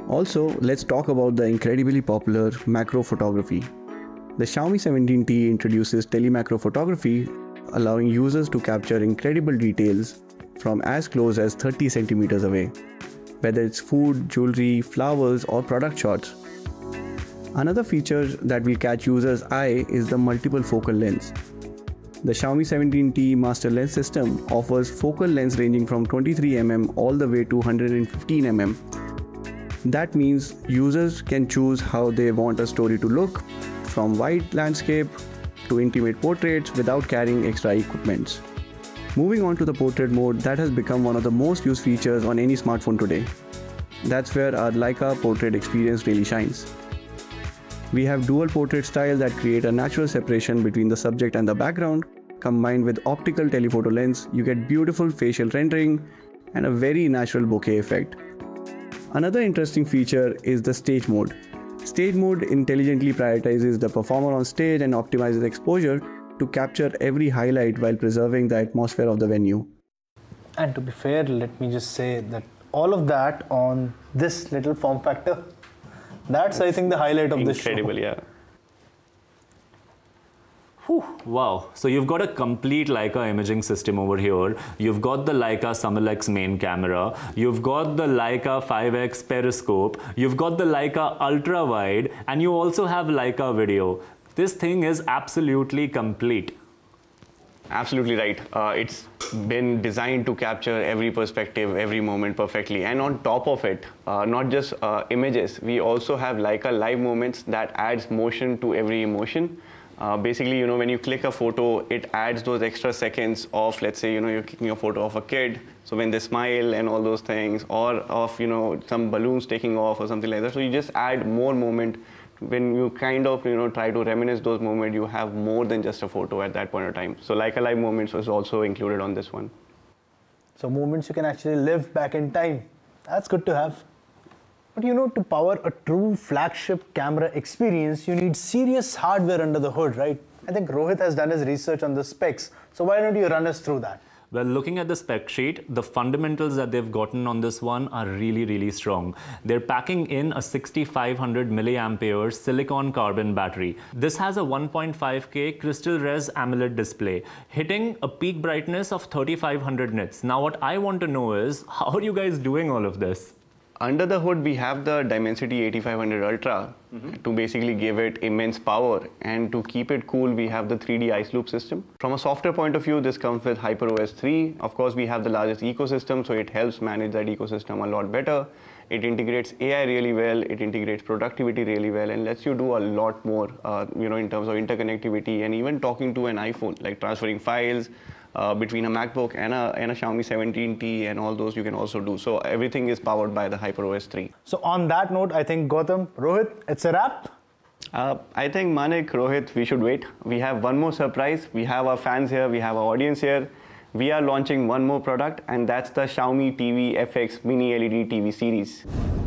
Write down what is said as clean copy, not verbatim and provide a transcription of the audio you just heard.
Also, let's talk about the incredibly popular macro photography. The Xiaomi 17T introduces telemacro photography, allowing users to capture incredible details from as close as 30 centimeters away, whether it's food, jewelry, flowers, or product shots. Another feature that will catch users' eye is the multiple focal lens. The Xiaomi 17T Master Lens System offers focal lengths ranging from 23mm all the way to 115mm. That means users can choose how they want a story to look, from wide landscape to intimate portraits without carrying extra equipments. Moving on to the portrait mode, that has become one of the most used features on any smartphone today. That's where our Leica portrait experience really shines. We have dual portrait style that create a natural separation between the subject and the background. Combined with optical telephoto lens, you get beautiful facial rendering and a very natural bokeh effect. Another interesting feature is the stage mode. Stage mode intelligently prioritizes the performer on stage and optimizes exposure to capture every highlight while preserving the atmosphere of the venue. And to be fair, let me just say that all of that on this little form factor, that's I think the highlight of this show. Incredible, yeah. Whew, wow, so you've got a complete Leica imaging system over here. You've got the Leica Summilux main camera. You've got the Leica 5x periscope. You've got the Leica ultra wide, and you also have Leica video. This thing is absolutely complete. Absolutely right. It's been designed to capture every perspective, every moment perfectly. And on top of it, not just images, we also have Leica live moments that adds motion to every emotion. Basically, when you click a photo, it adds those extra seconds of, let's say, you're clicking a photo of a kid. So when they smile and all those things, or of, some balloons taking off or something like that. So you just add more moment. When you kind of, try to reminisce those moments, you have more than just a photo at that point of time. So Leica Live Moments was also included on this one. So moments you can actually live back in time. That's good to have. But to power a true flagship camera experience, you need serious hardware under the hood, right? I think Rohit has done his research on the specs. So why don't you run us through that? Well, looking at the spec sheet, the fundamentals that they've gotten on this one are really, really strong. They're packing in a 6500 milliampere silicon carbon battery. This has a 1.5K crystal res AMOLED display, hitting a peak brightness of 3500 nits. Now, what I want to know is, how are you guys doing all of this? Under the hood, we have the Dimensity 8500 Ultra to basically give it immense power, and to keep it cool, we have the 3D Ice Loop system. From a software point of view, this comes with HyperOS 3. Of course, we have the largest ecosystem, so it helps manage that ecosystem a lot better. It integrates AI really well, it integrates productivity really well, and lets you do a lot more, in terms of interconnectivity and even talking to an iPhone, like transferring files, between a MacBook and a Xiaomi 17T, and all those you can also do. So everything is powered by the HyperOS 3. So on that note, I think Gautam, Rohit, it's a wrap. I think Manik, Rohit, we should wait. We have one more surprise. We have our fans here, we have our audience here. We are launching one more product, and that's the Xiaomi TV FX Mini LED TV series.